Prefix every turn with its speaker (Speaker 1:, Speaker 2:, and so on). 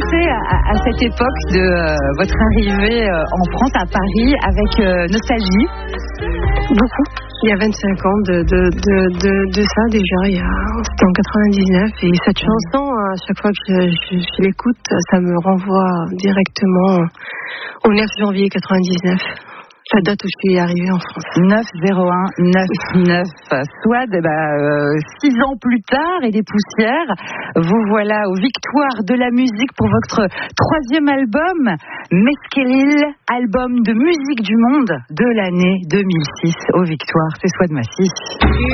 Speaker 1: repensez à cette époque de votre arrivée en France, à Paris, avec nostalgie?
Speaker 2: Beaucoup. Il y a 25 ans de ça déjà, c'était en 99, et cette chanson, à chaque fois que je l'écoute, ça me renvoie directement au 9 janvier 99. La date où je suis arrivée en France.
Speaker 1: 90199. Soit 6 ans plus tard et des poussières, vous voilà aux victoires de la musique pour votre 3e album, Meskelil, album de musique du monde de l'année 2006. Aux victoires, c'est Souad Massy.